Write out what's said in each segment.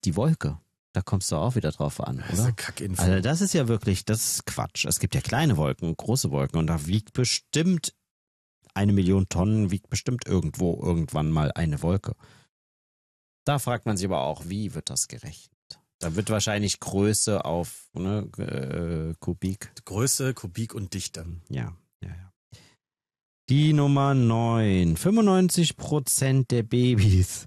die Wolke. Da kommst du auch wieder drauf an, Das ist oder? eine Kackinfo. Also das ist ja wirklich, das ist Quatsch. Es gibt ja kleine Wolken, große Wolken und da wiegt bestimmt 1 Million Tonnen, wiegt bestimmt irgendwann mal eine Wolke. Da fragt man sich aber auch, wie wird das gerechnet? Da wird wahrscheinlich Größe auf Kubik. Größe, Kubik und Dichte. Ja. Die Nummer 9. 95% der Babys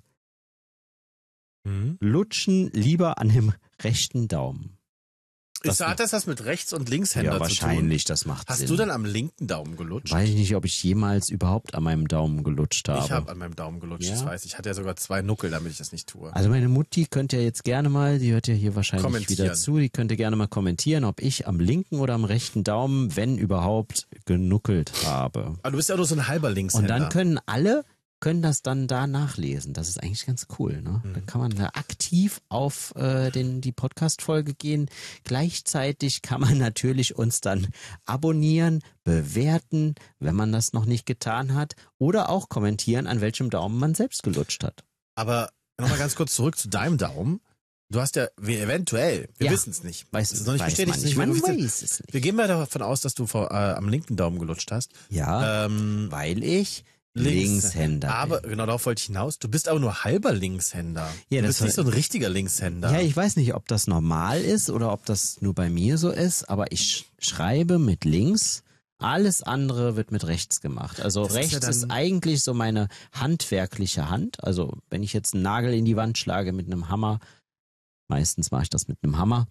lutschen lieber an dem rechten Daumen. Hat das was mit Rechts- und Linkshänder Ja, zu tun? wahrscheinlich, das macht Hast Sinn. du dann am linken Daumen gelutscht? Weiß ich nicht, ob ich jemals überhaupt an meinem Daumen gelutscht habe. Ich habe an meinem Daumen gelutscht, Ja? das weiß ich. Ich hatte ja sogar 2 Nuckel, damit ich das nicht tue. Also meine Mutti könnte ja jetzt gerne mal, die hört ja hier wahrscheinlich Kommentieren. wieder zu, die könnte gerne mal kommentieren, ob ich am linken oder am rechten Daumen, wenn überhaupt, genuckelt habe. Aber du bist ja nur so ein halber Und Linkshänder. dann können das dann da nachlesen. Das ist eigentlich ganz cool, ne? Dann kann man da aktiv auf die Podcast-Folge gehen. Gleichzeitig kann man natürlich uns dann abonnieren, bewerten, wenn man das noch nicht getan hat, oder auch kommentieren, an welchem Daumen man selbst gelutscht hat. Aber nochmal ganz kurz zurück zu deinem Daumen. Du hast ja eventuell, wir Ja. wissen es nicht. Weiß Es ist noch nicht weiß bestätigt. man nicht. Man weiß es nicht. Wir gehen mal davon aus, dass du am linken Daumen gelutscht hast. Ja, weil ich Linkshänder Aber bin. genau darauf wollte ich hinaus. Du bist aber nur halber Linkshänder. Ja, du das bist nicht so ein richtiger Linkshänder. Ja, ich weiß nicht, ob das normal ist oder ob das nur bei mir so ist, aber ich schreibe mit links, alles andere wird mit rechts gemacht. Also Das ist ja rechts dann- ist eigentlich so meine handwerkliche Hand. Also wenn ich jetzt einen Nagel in die Wand schlage mit einem Hammer, meistens mache ich das mit einem Hammer,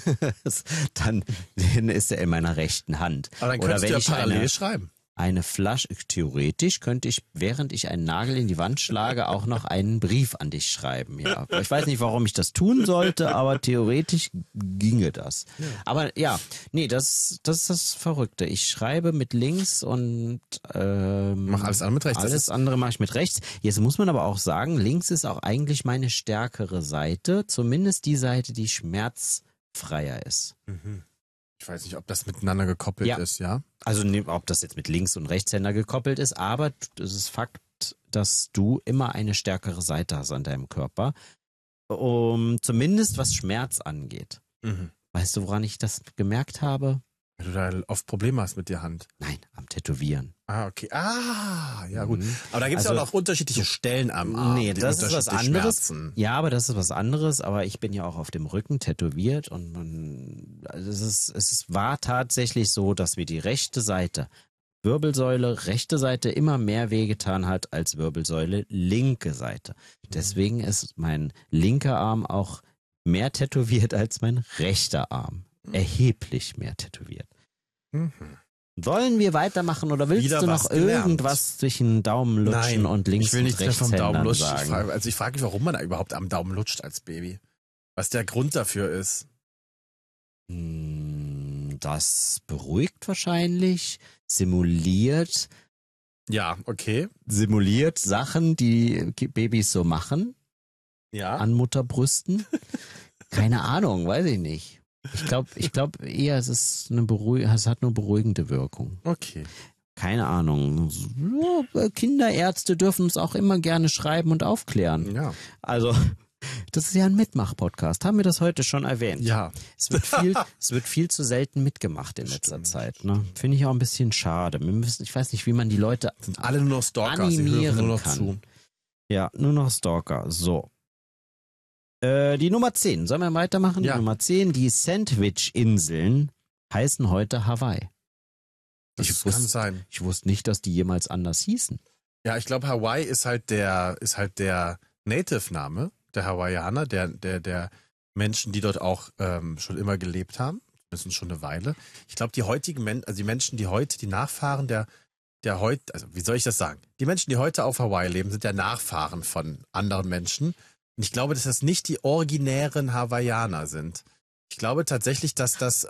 dann ist er in meiner rechten Hand. Aber dann Oder könntest wenn du ja ich parallel schreiben. eine Flasche, theoretisch könnte ich, während ich einen Nagel in die Wand schlage, auch noch einen Brief an dich schreiben. Ja, ich weiß nicht, warum ich das tun sollte, aber theoretisch ginge das. Ja. Aber ja, nee, das ist das Verrückte. Ich schreibe mit links und Mach alles andere mit rechts. Alles andere mache ich mit rechts. Jetzt muss man aber auch sagen, links ist auch eigentlich meine stärkere Seite, zumindest die Seite, die schmerzfreier ist. Ich weiß nicht, ob das miteinander gekoppelt Ja. ist, ja? Also ob das jetzt mit Links- und Rechtshänder gekoppelt ist, aber es ist Fakt, dass du immer eine stärkere Seite hast an deinem Körper, zumindest was Schmerz angeht. Weißt du, woran ich das gemerkt habe? Wenn du da oft Probleme hast mit der Hand. Nein, am Tätowieren. Ah, okay. Ah, ja gut. Aber da gibt es Also, ja auch noch unterschiedliche Stellen am Arm. Nee, die das ist was unterschiedlich anderes. schmerzen. Ja, aber das ist was anderes. Aber ich bin ja auch auf dem Rücken tätowiert und war tatsächlich so, dass mir die rechte Seite, Wirbelsäule, rechte Seite immer mehr wehgetan hat als Wirbelsäule, linke Seite. Deswegen ist mein linker Arm auch mehr tätowiert als mein rechter Arm. Erheblich mehr tätowiert. Wollen wir weitermachen oder willst Wieder du was noch gelernt. irgendwas zwischen Daumen lutschen Nein, und links ich will nichts und mehr vom Daumen Rechtshändern lutschen. sagen? Ich frage mich, warum man da überhaupt am Daumen lutscht als Baby. Was der Grund dafür ist. Das beruhigt wahrscheinlich, simuliert Sachen, die Babys so machen Ja. an Mutterbrüsten. Keine Ahnung, weiß ich nicht. Ich glaube eher, es hat nur beruhigende Wirkung. Okay. Keine Ahnung. Ja, Kinderärzte dürfen uns auch immer gerne schreiben und aufklären. Ja. Also, das ist ja ein Mitmach-Podcast. Haben wir das heute schon erwähnt? Ja. Es wird viel zu selten mitgemacht in letzter Zeit. Ne? Finde ich auch ein bisschen schade. Ich weiß nicht, wie man die Leute Sind alle nur noch Stalker, sie animieren hören nur noch kann. zu. Ja, nur noch Stalker. So. Die Nummer 10. Sollen wir weitermachen? Ja. Die Nummer 10. Die Sandwich-Inseln heißen heute Hawaii. Das kann sein. Ich wusste nicht, dass die jemals anders hießen. Ja, ich glaube, Hawaii ist halt der Native-Name, der Hawaiianer, der Menschen, die dort auch schon immer gelebt haben. Das ist schon eine Weile. Ich glaube, die Menschen, die heute, die Nachfahren der heute, also wie soll ich das sagen? Die Menschen, die heute auf Hawaii leben, sind ja Nachfahren von anderen Menschen. Und ich glaube, dass das nicht die originären Hawaiianer sind. Ich glaube tatsächlich, dass das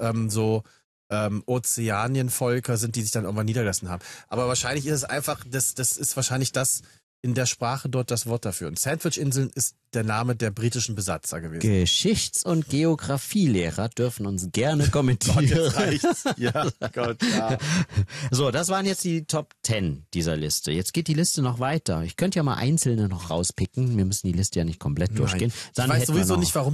Ozeanienvölker sind, die sich dann irgendwann niedergelassen haben. Aber wahrscheinlich ist es einfach, das ist wahrscheinlich das, in der Sprache dort das Wort dafür. Und Sandwich-Inseln ist der Name der britischen Besatzer gewesen. Geschichts- und Geografielehrer dürfen uns gerne kommentieren. Gott, jetzt reicht's. Ja, Gott, ja. So, das waren jetzt die Top 10 dieser Liste. Jetzt geht die Liste noch weiter. Ich könnte ja mal einzelne noch rauspicken. Wir müssen die Liste ja nicht komplett durchgehen. Ich weiß sowieso nicht, warum